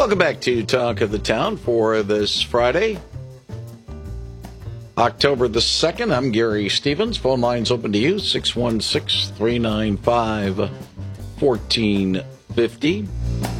Welcome back to Talk of the Town for this Friday, October the 2nd. I'm Gary Stevens. Phone lines open to you, 616-395-1450.